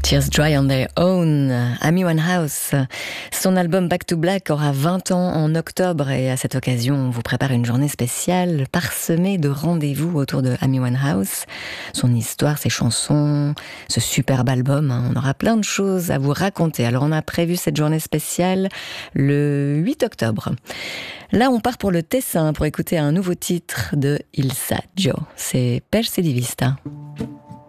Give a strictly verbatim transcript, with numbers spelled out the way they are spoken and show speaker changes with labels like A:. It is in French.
A: Tears Dry on Their Own, Amy Winehouse. Son album Back to Black aura vingt ans en octobre et à cette occasion, on vous prépare une journée spéciale parsemée de rendez-vous autour de Amy Winehouse. Son histoire, ses chansons, ce superbe album, hein, on aura plein de choses à vous raconter. Alors on a prévu cette journée spéciale le huit octobre. Là, on part pour le Tessin pour écouter un nouveau titre de Il Saggio. C'est Persi di Vista.